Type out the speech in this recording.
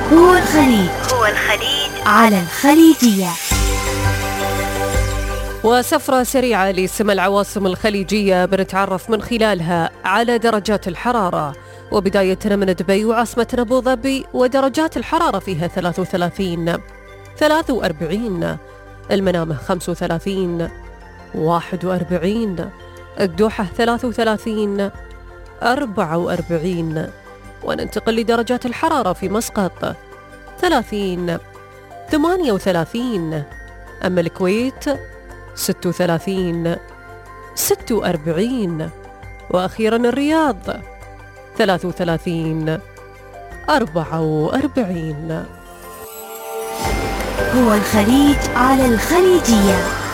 هو الخليج على الخليجية. وسفرة سريعة لسما العواصم الخليجية بنتعرف من خلالها على درجات الحرارة، وبداية من دبي وعاصمة أبو ظبي ودرجات الحرارة فيها 33 43، المنامة 35 41، الدوحة 33 44. وننتقل لدرجات الحرارة في مسقط 30 38، أما الكويت 36 46، وأخيرا الرياض 33 44. هو الخليج على الخليجية.